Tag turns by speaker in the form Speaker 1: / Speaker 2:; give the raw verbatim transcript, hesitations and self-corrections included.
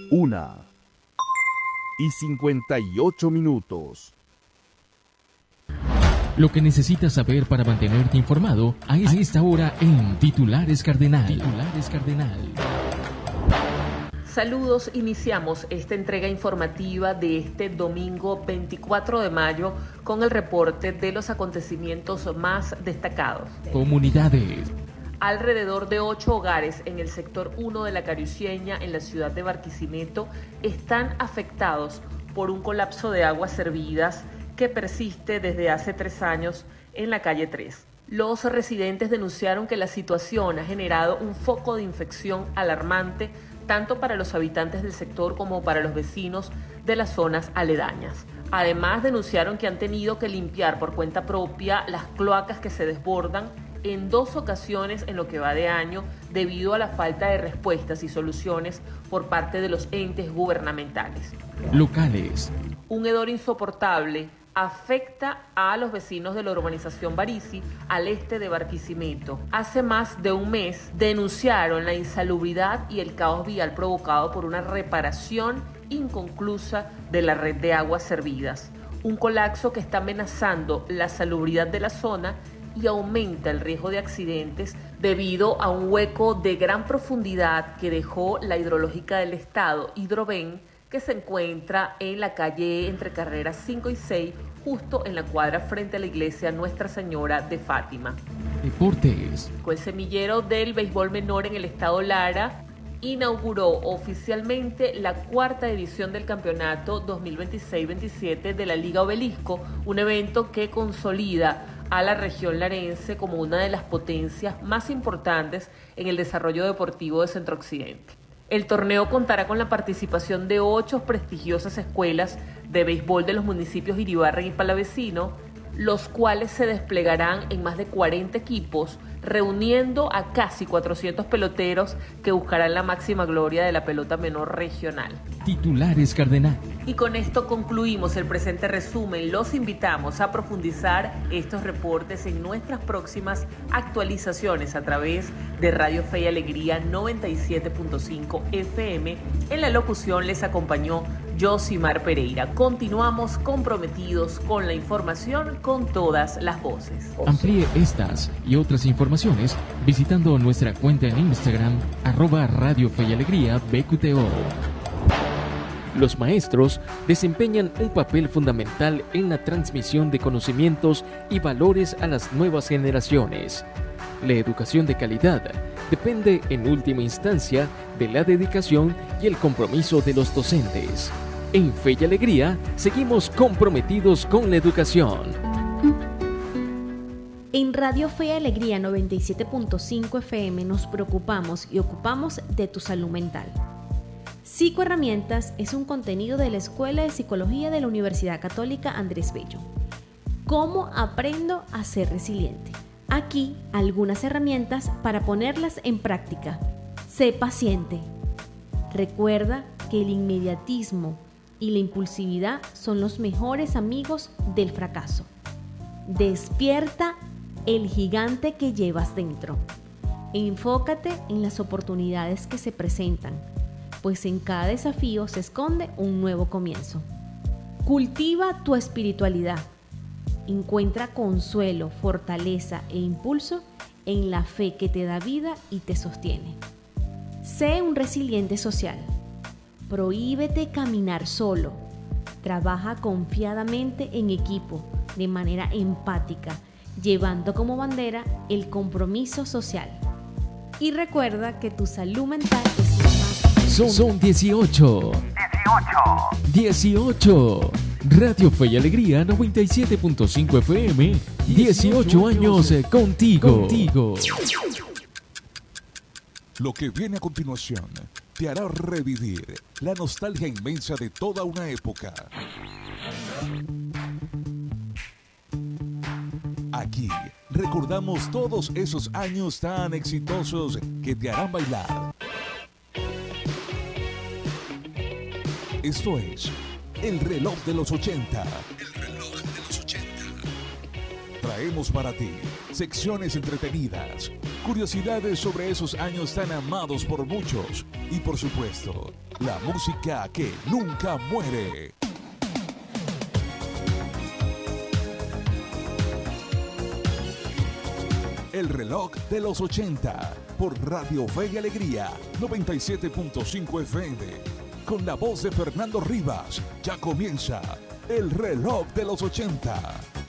Speaker 1: Una y cincuenta y ocho minutos.
Speaker 2: Lo que necesitas saber para mantenerte informado a esta hora en Titulares Cardenal. Titulares Cardenal.
Speaker 3: Saludos, iniciamos esta entrega informativa de este domingo veinticuatro de mayo con el reporte de los acontecimientos más destacados.
Speaker 2: Comunidades.
Speaker 3: Alrededor de ocho hogares en el sector uno de la Cariuceña, en la ciudad de Barquisimeto, están afectados por un colapso de aguas servidas que persiste desde hace tres años en la calle tres. Los residentes denunciaron que la situación ha generado un foco de infección alarmante tanto para los habitantes del sector como para los vecinos de las zonas aledañas. Además, denunciaron que han tenido que limpiar por cuenta propia las cloacas que se desbordan en dos ocasiones en lo que va de año debido a la falta de respuestas y soluciones por parte de los entes gubernamentales.
Speaker 2: Locales.
Speaker 3: Un hedor insoportable afecta a los vecinos de la urbanización Barisi al este de Barquisimeto. Hace más de un mes denunciaron la insalubridad y el caos vial provocado por una reparación inconclusa de la red de aguas servidas. Un colapso que está amenazando la salubridad de la zona y aumenta el riesgo de accidentes debido a un hueco de gran profundidad que dejó la hidrológica del estado, Hidroven, que se encuentra en la calle entre carreras cinco y seis, justo en la cuadra frente a la iglesia Nuestra Señora de Fátima.
Speaker 2: Deportes.
Speaker 3: El semillero del béisbol menor en el estado Lara inauguró oficialmente la cuarta edición del campeonato dos mil veintiséis veintisiete de la Liga Obelisco, un evento que consolida a la región larense como una de las potencias más importantes en el desarrollo deportivo de Centro Occidente. El torneo contará con la participación de ocho prestigiosas escuelas de béisbol de los municipios Iribarren y Palavecino, los cuales se desplegarán en más de cuarenta equipos, reuniendo a casi cuatrocientos peloteros que buscarán la máxima gloria de la pelota menor regional.
Speaker 2: Titulares Cardenal.
Speaker 3: Y con esto concluimos el presente resumen. Los invitamos a profundizar estos reportes en nuestras próximas actualizaciones a través de Radio Fe y Alegría noventa y siete punto cinco F M. En la locución les acompañó Josimar Pereira. Continuamos comprometidos con la información con todas las voces.
Speaker 2: Amplíe estas y otras informaciones visitando nuestra cuenta en Instagram, arroba Radio Fe y Alegría B Q T O. Los maestros desempeñan un papel fundamental en la transmisión de conocimientos y valores a las nuevas generaciones. La educación de calidad depende en última instancia de la dedicación y el compromiso de los docentes. En Fe y Alegría seguimos comprometidos con la educación.
Speaker 4: En Radio Fe y Alegría noventa y siete punto cinco F M nos preocupamos y ocupamos de tu salud mental. Psicoherramientas es un contenido de la Escuela de Psicología de la Universidad Católica Andrés Bello. ¿Cómo aprendo a ser resiliente? Aquí algunas herramientas para ponerlas en práctica. Sé paciente. Recuerda que el inmediatismo y la impulsividad son los mejores amigos del fracaso. Despierta el gigante que llevas dentro. Enfócate en las oportunidades que se presentan, pues en cada desafío se esconde un nuevo comienzo. Cultiva tu espiritualidad. Encuentra consuelo, fortaleza e impulso en la fe que te da vida y te sostiene. Sé un resiliente social. Prohíbete caminar solo. Trabaja confiadamente en equipo, de manera empática, llevando como bandera el compromiso social. Y recuerda que tu salud mental es lo más...
Speaker 2: Son, son dieciocho. dieciocho. Radio Fe y Alegría noventa y siete punto cinco F M. dieciocho años contigo. contigo.
Speaker 5: Lo que viene a continuación te hará revivir la nostalgia inmensa de toda una época. Aquí recordamos todos esos años tan exitosos que te harán bailar. Esto es El Reloj de los ochenta. El Reloj de los ochenta. Traemos para ti secciones entretenidas, curiosidades sobre esos años tan amados por muchos, y por supuesto, la música que nunca muere. El reloj de los ochenta por Radio Fe y Alegría noventa y siete punto cinco F M. Con la voz de Fernando Rivas, ya comienza El reloj de los ochenta.